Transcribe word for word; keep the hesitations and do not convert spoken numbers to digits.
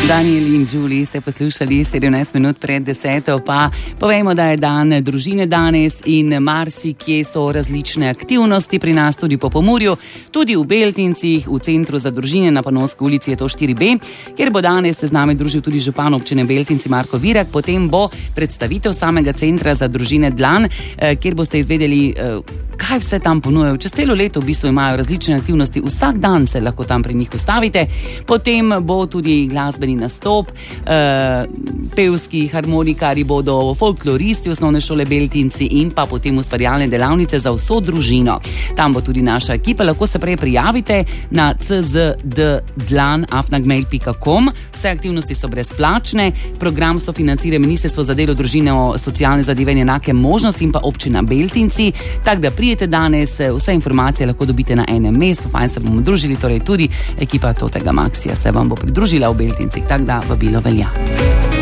Daniel in Julie ste poslušali sedemnajst minut pred deseto, pa povejmo, da je dan družine danes in marsikje so različne aktivnosti pri nas, tudi po Pomurju, tudi v Beltincih, v Centru za družine na Panonski ulici je to štiri B, kjer bo danes se z nami družil tudi župan občine Beltinci Marko Virak, potem bo predstavitev samega Centra za družine Dlan, kjer boste izvedeli, kaj vse tam ponujajo. Čez celo leto v bistvu imajo različne aktivnosti, vsak dan se lahko tam pri njih ustavite, potem bo tudi glasbeni nastop, uh, pevski harmonikari bodo, folkloristi osnovne šole Beltinci in pa potem ustvarjalne delavnice za vso družino. Tam bo tudi naša ekipa, lahko se prej prijavite na c z d dlan afna gmail pika com. Vse aktivnosti so brezplačne, program sofinancira Ministrstvo za delo, družino, socialne zadeve in enake možnosti in pa občina Beltinci, tako da prijete danes, vse informacije lahko dobite na enem mestu, fajn se bomo družili, torej tudi ekipa Totega Maxija se vam bo pridružila v Beltincih, tako da vabilo velja.